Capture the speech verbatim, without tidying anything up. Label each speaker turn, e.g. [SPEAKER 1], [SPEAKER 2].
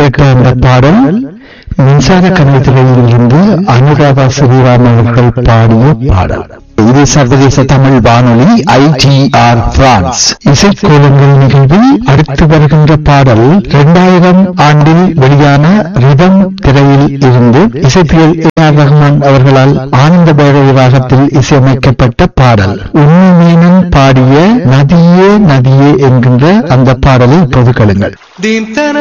[SPEAKER 1] கேட்ட அந்த பாடல் மின்சார கண்ணத்திரையில் இருந்து அனுராதா ஸ்ரீராம் அவர்கள் பாடிய பாடல். இது சர்வதேச தமிழ் வானொலி ஐ டி ஆர் பிரான்ஸ் இசைக்கோலங்கள் நிகழ்வில் அடுத்து வருகின்ற பாடல் இரண்டாயிரம் ஆண்டில் வெளியான ரிதம் திரையில் இருந்து இசைப்பியல் ஏ ஆர் ரஹ்மான் அவர்களால் ஆனந்த பைரவி ராகத்தில் இசையமைக்கப்பட்ட பாடல். உண்மைமேனன் பாடிய நதியே நதியே என்கின்ற அந்த பாடலை இப்போது கேளுங்கள்.